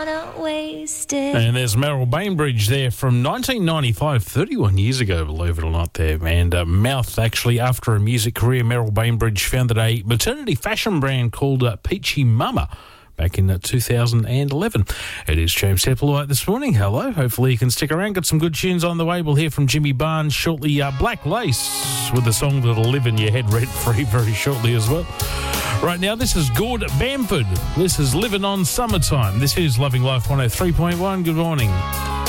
wasted. And there's Meryl Bainbridge there from 1995, 31 years ago, believe it or not there. And Mouth, actually, after a music career, Meryl Bainbridge founded a maternity fashion brand called Peachy Mama back in 2011. It is James Hepplewhite this morning. Hello. Hopefully you can stick around. Got some good tunes on the way. We'll hear from Jimmy Barnes shortly. Black Lace with a song that'll live in your head rent-free very shortly as well. Right now, this is Gord Bamford. This is Living on Summertime. This is Loving Life 103.1. Good morning.